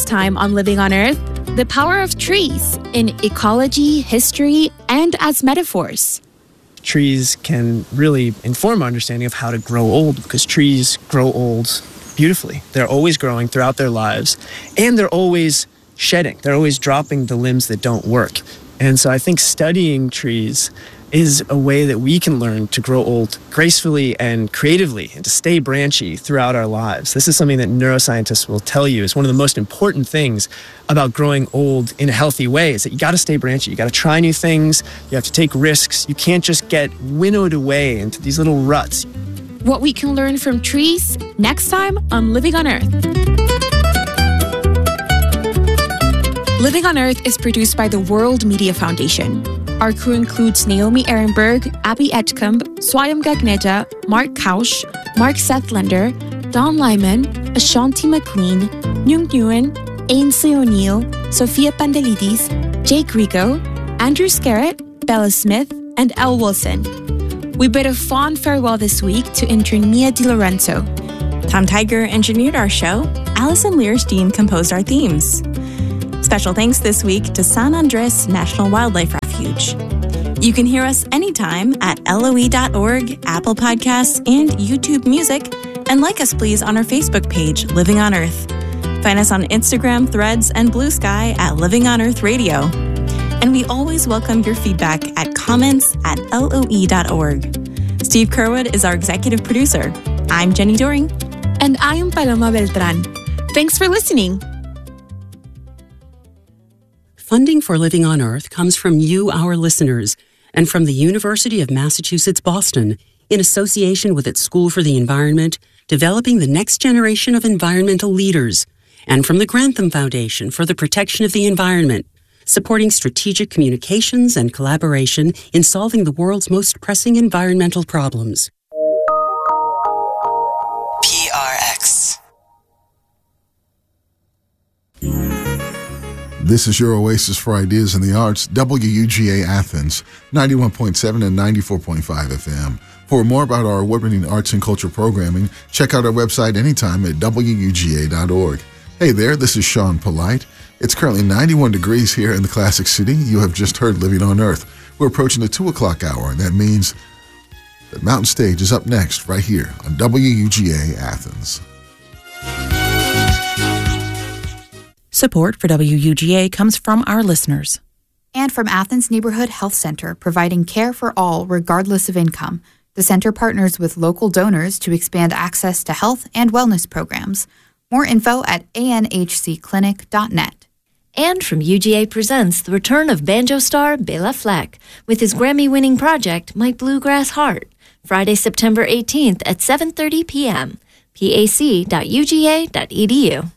Next time on Living on Earth, the power of trees in ecology, history, and as metaphors. Trees can really inform our understanding of how to grow old, because trees grow old beautifully. They're always growing throughout their lives, and they're always shedding. They're always dropping the limbs that don't work. And so I think studying trees is a way that we can learn to grow old gracefully and creatively and to stay branchy throughout our lives. This is something that neuroscientists will tell you is one of the most important things about growing old in a healthy way, is that you got to stay branchy. You got to try new things. You have to take risks. You can't just get winnowed away into these little ruts. What we can learn from trees next time on Living on Earth. Living on Earth is produced by the World Media Foundation. Our crew includes Naomi Ehrenberg, Abby Edgecombe, Swayam Gagneja, Mark Kausch, Mark Sethlander, Don Lyman, Ashanti McQueen, Nyung Nguyen, Ainsley O'Neill, Sophia Pandelidis, Jake Rico, Andrew Scarrett, Bella Smith, and Elle Wilson. We bid a fond farewell this week to intern Mia DiLorenzo. Tom Tiger engineered our show. Allison Lierstein composed our themes. Special thanks this week to San Andres National Wildlife Refuge. You can hear us anytime at LOE.org, Apple Podcasts, and YouTube Music, and like us please on our Facebook page, Living on Earth. Find us on Instagram, Threads, and Blue Sky at Living on Earth Radio. And we always welcome your feedback at comments@LOE.org. Steve Kerwood is our executive producer. I'm Jenny Doring. And I am Paloma Beltran. Thanks for listening. Funding for Living on Earth comes from you, our listeners, and from the University of Massachusetts, Boston, in association with its School for the Environment, developing the next generation of environmental leaders, and from the Grantham Foundation for the Protection of the Environment, supporting strategic communications and collaboration in solving the world's most pressing environmental problems. PRX. This is your oasis for ideas in the arts, WUGA Athens, 91.7 and 94.5 FM. For more about our award-winning arts and culture programming, check out our website anytime at WUGA.org. Hey there, this is Sean Polite. It's currently 91 degrees here in the Classic City. You have just heard Living on Earth. We're approaching the 2 o'clock hour, and that means that Mountain Stage is up next right here on WUGA Athens. Support for WUGA comes from our listeners. And from Athens Neighborhood Health Center, providing care for all regardless of income. The center partners with local donors to expand access to health and wellness programs. More info at anhcclinic.net. And from UGA presents the return of banjo star Bela Fleck with his Grammy-winning project, My Bluegrass Heart, Friday, September 18th at 7:30 p.m. pac.uga.edu.